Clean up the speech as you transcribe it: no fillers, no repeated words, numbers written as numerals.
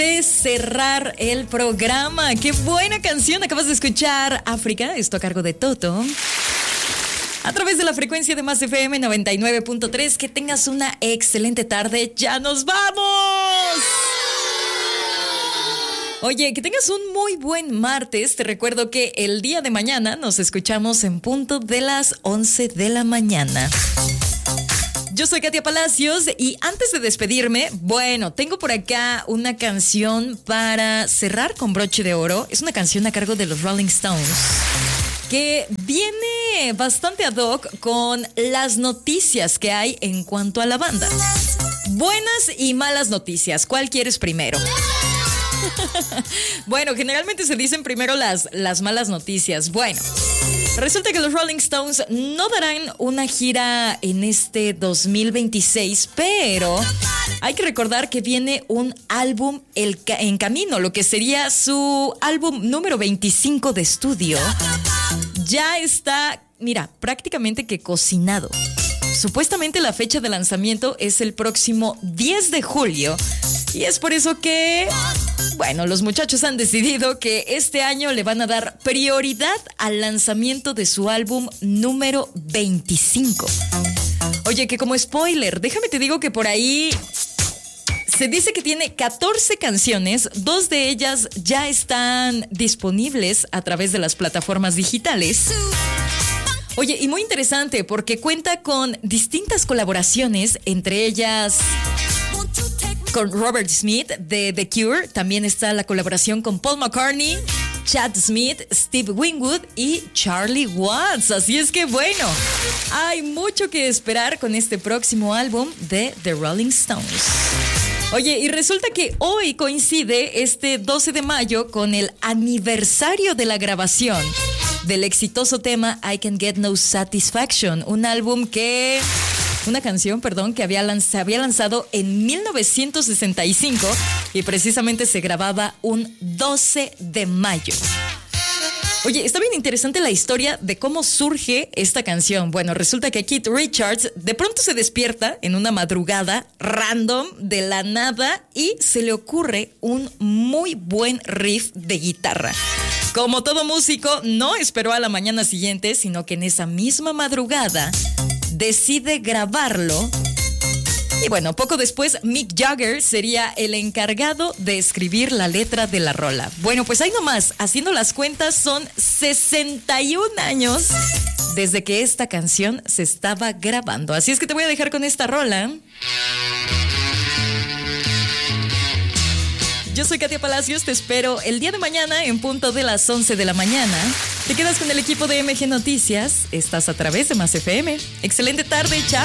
De cerrar el programa. ¡Qué buena canción! Acabas de escuchar África, esto a cargo de Toto. A través de la frecuencia de Más FM 99.3. Que tengas una excelente tarde. ¡Ya nos vamos! Oye, que tengas un muy buen martes. Te recuerdo que el día de mañana nos escuchamos en punto de las 11 de la mañana. Yo soy Katia Palacios y antes de despedirme, bueno, tengo por acá una canción para cerrar con broche de oro. Es una canción a cargo de los Rolling Stones que viene bastante ad hoc con las noticias que hay en cuanto a la banda. Buenas y malas noticias. ¿Cuál quieres primero? Bueno, generalmente se dicen primero las malas noticias. Bueno, resulta que los Rolling Stones no darán una gira en este 2026, pero hay que recordar que viene un álbum en camino, lo que sería su álbum número 25 de estudio. Ya está, mira, prácticamente que cocinado. Supuestamente la fecha de lanzamiento es el próximo 10 de julio y es por eso que, bueno, los muchachos han decidido que este año le van a dar prioridad al lanzamiento de su álbum número 25. Oye, que como spoiler, déjame te digo que por ahí se dice que tiene 14 canciones, 2 de ellas ya están disponibles a través de las plataformas digitales. Oye, y muy interesante porque cuenta con distintas colaboraciones, entre ellas con Robert Smith de The Cure. También está la colaboración con Paul McCartney, Chad Smith, Steve Winwood y Charlie Watts. Así es que bueno, hay mucho que esperar con este próximo álbum de The Rolling Stones. Oye, y resulta que hoy coincide este 12 de mayo con el aniversario de la grabación del exitoso tema I Can Get No Satisfaction, una canción que se había lanzado en 1965 y precisamente se grababa un 12 de mayo. Oye, está bien interesante la historia de cómo surge esta canción. Bueno, resulta que Keith Richards de pronto se despierta en una madrugada random de la nada y se le ocurre un muy buen riff de guitarra. Como todo músico, no esperó a la mañana siguiente, sino que en esa misma madrugada decide grabarlo. Y bueno, poco después Mick Jagger sería el encargado de escribir la letra de la rola. Bueno, pues ahí nomás, haciendo las cuentas, son 61 años desde que esta canción se estaba grabando. Así es que te voy a dejar con esta rola. Yo soy Katia Palacios, te espero el día de mañana en punto de las 11 de la mañana. Te quedas con el equipo de MG Noticias, estás a través de Más FM. Excelente tarde, chao.